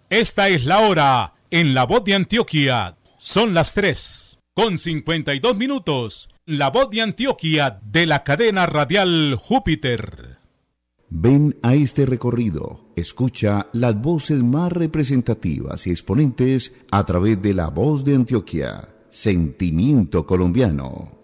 Esta es la hora en La Voz de Antioquia. Son las 3:52. La Voz de Antioquia de la cadena radial Júpiter. Ven a este recorrido, escucha las voces más representativas y exponentes a través de La Voz de Antioquia, Sentimiento Colombiano.